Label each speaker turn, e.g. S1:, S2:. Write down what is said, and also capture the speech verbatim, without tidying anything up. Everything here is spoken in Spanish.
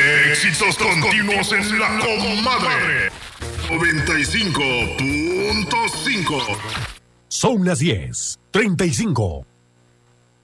S1: Éxitos continuos en la comadre. noventa y cinco punto cinco.
S2: Son las diez, treinta y cinco.